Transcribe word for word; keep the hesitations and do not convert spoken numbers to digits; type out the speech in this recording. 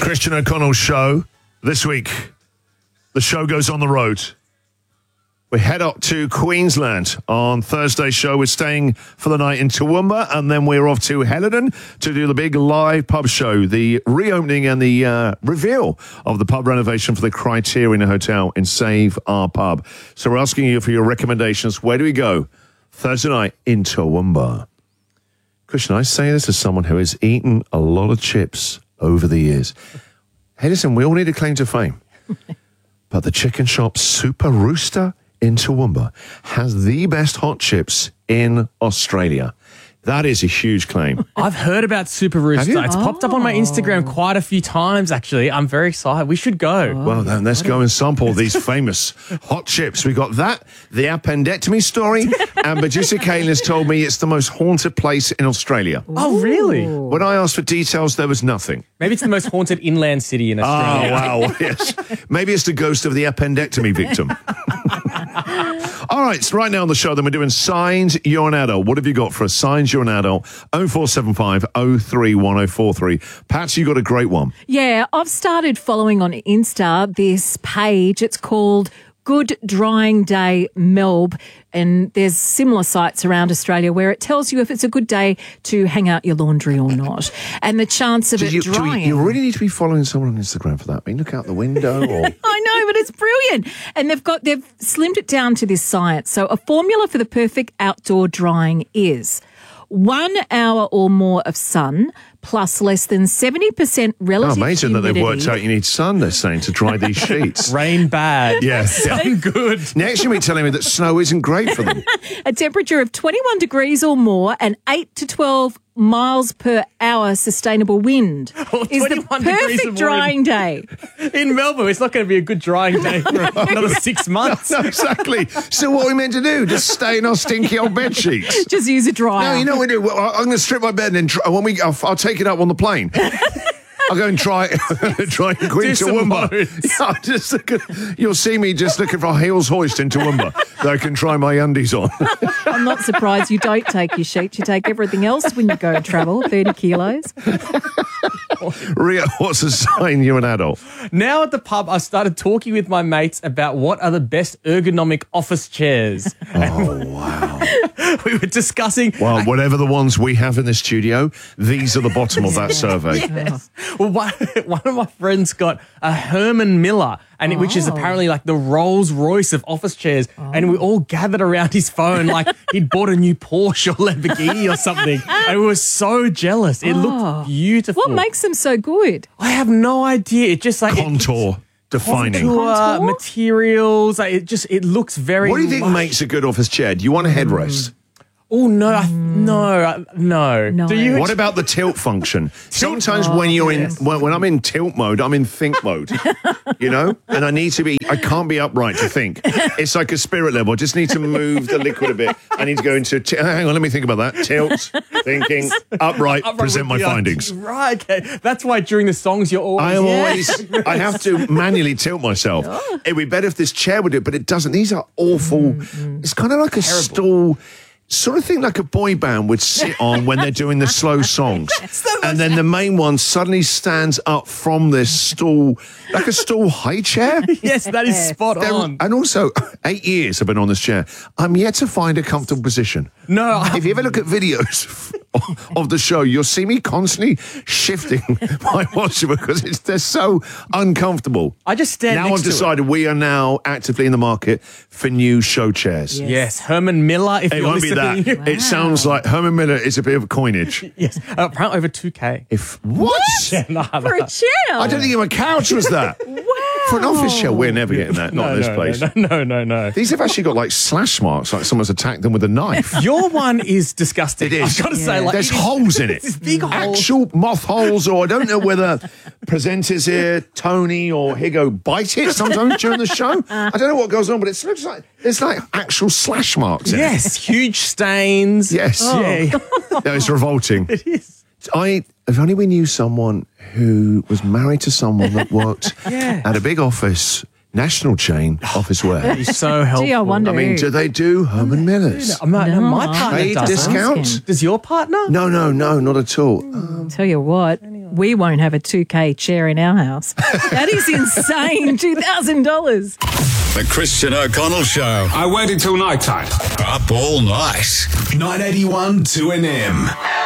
Christian O'Connell show. This week, the show goes on the road. We head up to Queensland on Thursday's show. We're staying for the night in Toowoomba, and then we're off to Helidon to do the big live pub show, the reopening and the uh, reveal of the pub renovation for the Criterion Hotel in Save Our Pub. So we're asking you for your recommendations. Where do we go Thursday night in Toowoomba? Christian, I say this as someone who has eaten a lot of chips over the years. Hey, listen, we all need a claim to fame. But the chicken shop Super Rooster in Toowoomba has the best hot chips in Australia. That is a huge claim. I've heard about Super Rooster. It's oh. popped up on my Instagram quite a few times, actually. I'm very excited. We should go. Oh. Well, then let's go and sample these famous hot chips. We got that, the appendectomy story, and producer Kayla has told me it's the most haunted place in Australia. Oh, really? When I asked for details, there was nothing. Maybe it's the most haunted inland city in Australia. Oh, wow, yes. Maybe it's the ghost of the appendectomy victim. All right, so right now on the show, then we're doing Signs You're an Adult. What have you got for us? Signs You're an Adult. oh four seven five, oh three one oh four three. Pat, you got a great one. Yeah, I've started following on Insta this page. It's called Good Drying Day Melb, and there's similar sites around Australia where it tells you if it's a good day to hang out your laundry or not, and the chance of do it you, drying. You, you really need to be following someone on Instagram for that. I mean, look out the window. Or... I know, but it's brilliant, and they've got they've slimmed it down to this science. So a formula for the perfect outdoor drying is one hour or more of sun plus less than seventy percent relative humidity. Oh, amazing humidity. that they've worked out you need sun, they're saying, to dry these sheets. Rain bad. Yes. Yeah. Sun good. Next, you'll be telling me that snow isn't great for them. A temperature of twenty-one degrees or more and eight to twelve miles per hour sustainable wind oh, is the perfect drying in, day. In Melbourne, it's not going to be a good drying day for another six months. No, no, exactly. So what are we meant to do? Just stay in our stinky old bed sheets? Just use a dryer. No, you know what we do? Well, I'm going to strip my bed and then when we, I'll, I'll take it up on the plane. I'll go and try try and go into Toowoomba. Yeah, just look at, you'll see me just looking for a heels hoist in Toowoomba that I can try my undies on. I'm not surprised you don't take your sheets. You take everything else when you go travel, thirty kilos. Ria, what's a sign you're an adult? Now at the pub, I started talking with my mates about what are the best ergonomic office chairs. Oh, wow. We were discussing... Well, whatever the ones we have in the studio, these are the bottom of that survey. Yes. Well, one, one of my friends got a Herman Miller, and it, which is apparently like the Rolls Royce of office chairs, oh. and we all gathered around his phone like he'd bought a new Porsche or Lamborghini or something, and we were so jealous. It oh. looked beautiful. What makes them so good? I have no idea. It just like... Contour. It, Defining. Contour, materials. Like, it just, it looks very... What do you think lush. makes a good office chair? Do you want a headrest? Mm. Oh, no, I, no, no, no. Do you? What about the tilt function? Sometimes oh, when you're yes. in, when, when I'm in tilt mode, I'm in think mode, you know? And I need to be, I can't be upright to think. It's like a spirit level. I just need to move the liquid a bit. I need to go into, t- hang on, let me think about that. Tilt, thinking, upright, upright present my findings. Idea. Right, okay. That's why during the songs you're always... I am always, I have to manually tilt myself. Oh. It'd be better if this chair would do it, but it doesn't. These are awful. Mm-hmm. It's kind of like a Terrible. stool... Sort of thing like a boy band would sit on when they're doing the slow songs. And then the main one suddenly stands up from this stool, like a stool high chair. Yes, that is spot They're, on. And also, eight years I've been on this chair. I'm yet to find a comfortable position. No. If you ever look at videos of the show, you'll see me constantly shifting my posture because it's, they're so uncomfortable. I just stand Now next I've to decided it. we are now actively in the market for new show chairs. Yes, yes. Herman Miller. If it you're won't be that. Wow. It sounds like Herman Miller is a bit of coinage. Yes, uh, apparently over two K. If what? what? Yeah, no, no. For a chair? I don't think even a couch was that. Wow. For an office chair, we're never getting that. Not no, in this no, place. No, no, no, no. These have actually got like slash marks, like someone's attacked them with a knife. Your one is disgusting. It is. I've got to Yeah. say, like There's it is, holes in it. There's big holes. Actual moth holes, or I don't know whether presenters here, Tony or Higo, bite it sometimes during the show. I don't know what goes on, but it looks like there's like actual slash marks in yes, it. Yes, huge stains. Yes. Oh. Yeah. No, it's revolting. It is. I, if only we knew someone who was married to someone that worked yeah. at a big office, national chain office wear. He's so helpful. Gee, I wonder. I mean, who. do they do Herman Millers? I'm not, no, my No. partner Paid does. discount? Does your partner? No, no, no, not at all. Um, Tell you what, we won't have a two K chair in our house. That is insane. two thousand dollars. The Christian O'Connell Show. I waited till night time. Up all night. nine eighty-one two N M.